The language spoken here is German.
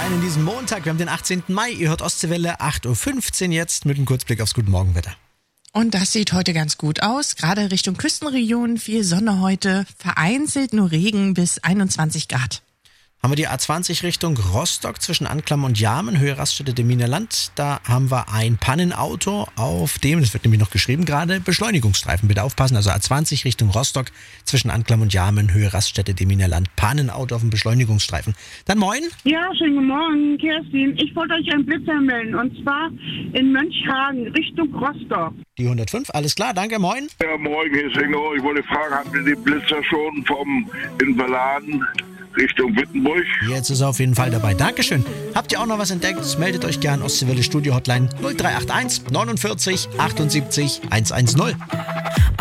sein in diesem Montag. Wir haben den 18. Mai. Ihr hört Ostseewelle 8.15 Uhr jetzt mit einem Kurzblick aufs Guten Morgenwetter. Und das sieht heute ganz gut aus. Gerade Richtung Küstenregion viel Sonne heute. Vereinzelt nur Regen bis 21 Grad. Haben wir die A20 Richtung Rostock zwischen Anklam und Jarmen, Höhe Raststätte Deminer Land. Da haben wir ein Pannenauto, auf dem, das wird nämlich noch geschrieben gerade, Beschleunigungsstreifen. Bitte aufpassen, also A20 Richtung Rostock zwischen Anklam und Jarmen, Höhe Raststätte Deminer Land. Pannenauto auf dem Beschleunigungsstreifen. Dann moin. Ja, schönen guten Morgen, Kerstin. Ich wollte euch einen Blitzer melden und zwar in Mönchhagen Richtung Rostock. Die 105, alles klar, danke, moin. Ja, moin, hier ist Ingo. Ich wollte fragen, habt ihr den Blitzer schon vom Inverladen Richtung Wittenburg? Jetzt ist er auf jeden Fall dabei. Dankeschön. Habt ihr auch noch was entdeckt? Meldet euch gern. Ostseewelle Studio Hotline 0381 49 78 110.